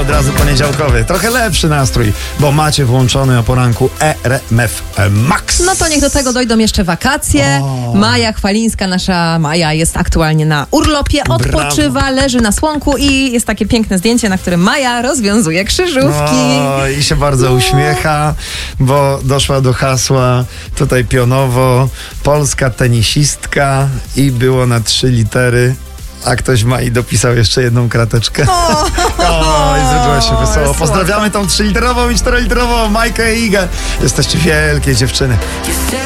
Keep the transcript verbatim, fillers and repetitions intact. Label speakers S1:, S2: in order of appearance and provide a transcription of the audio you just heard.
S1: od razu poniedziałkowy. Trochę lepszy nastrój, bo macie włączony o poranku R M F Max.
S2: No to niech do tego dojdą jeszcze wakacje.
S1: O.
S2: Maja Chwalińska, nasza Maja, jest aktualnie na urlopie, odpoczywa,
S1: Brawo.
S2: leży na słonku i jest takie piękne zdjęcie, na którym Maja rozwiązuje krzyżówki.
S1: O, i się bardzo
S2: No.
S1: uśmiecha, bo doszła do hasła tutaj pionowo polska tenisistka i było na trzy litery. A ktoś ma i dopisał jeszcze jedną krateczkę.
S2: O,
S1: O, i zrobiło się wesoło.
S2: słodko.
S1: Pozdrawiamy tą trzyliterową i czteroliterową Majkę i Igę. Jesteście wielkie dziewczyny.